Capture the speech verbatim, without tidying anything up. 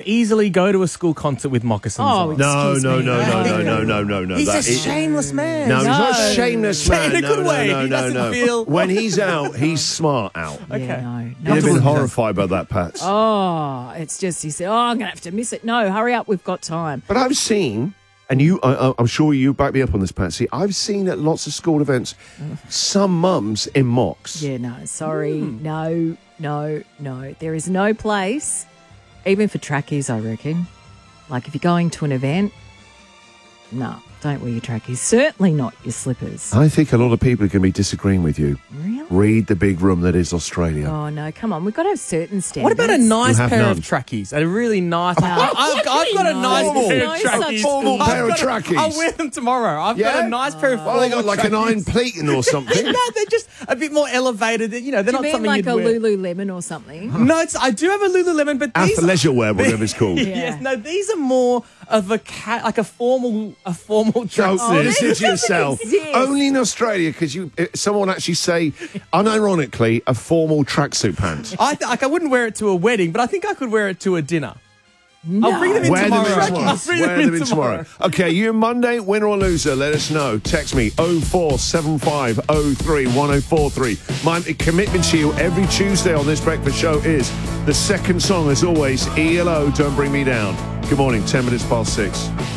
easily go to a school concert with moccasins Oh, on. No, excuse no, me. no, no, no, No. no, no, no, no. He's That a is- shameless man. No, he's not No. a shameless man. In a good no, way. No, He no, doesn't no, no. feel- When he's out, he's smart out. Yeah, Okay. no. You've Not been to- horrified by that, Pat. Oh, it's just, he said, oh, I'm going to have to miss it. No, hurry up. We've got time. But I've seen, and you, I, I- I'm sure you back me up on this, Patsy. I've seen at lots of school events, some mums in mocks. Yeah, no, sorry. No, no, no. There is no place, even for trackies, I reckon. Like if you're going to an event, no, don't wear your trackies. Certainly not your slippers. I think a lot of people are going to be disagreeing with you. Really? Read the big room that is Australia. Oh, no, come on. We've got to have certain standards. What about a nice You have pair none. of trackies? A really nice. I, I've, I've got a No. nice Formal. pair No of such trackies. Formal I've pair of got a- trackies. I'll wear them tomorrow. I've Yeah? got a nice pair of. Well, they got formal like an trackies. iron plating or something. No, they're just a bit more elevated. You know, they're Do you not mean something like you'd a wear. Lululemon or something? No, it's, I do have a Lululemon, but these Athleisure wear, whatever it's called. Yeah. Yes, no, these are more of a cat, like a formal, a formal Don't tracksuit. listen to yourself. exist. Only in Australia, because you, uh, someone actually say, unironically, a formal tracksuit pant. I th- like I wouldn't wear it to a wedding, but I think I could wear it to a dinner. I'll bring them in Wear them tomorrow. in tomorrow. I'll bring Wear them in tomorrow. Okay, you Monday, winner or loser, let us know. Text me oh four seven five oh three one oh four three. My commitment to you every Tuesday on this breakfast show is the second song, as always, E L O, Don't Bring Me Down. Good morning, ten minutes past six.